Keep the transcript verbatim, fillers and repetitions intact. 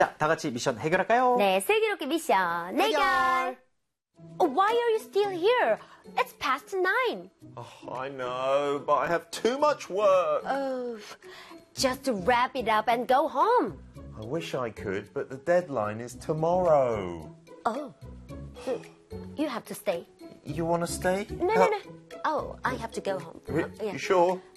자, 다 같이 미션 해결할까요? 네, 슬기롭게 미션 해결. Oh, why are you still here? It's past nine. Oh, I know, but I have too much work. Oh, just to wrap it up and go home. I wish I could, but the deadline is tomorrow. Oh, you have to stay. You want to stay? No, no, no. Oh, I have to go home. Re- Yeah. You sure?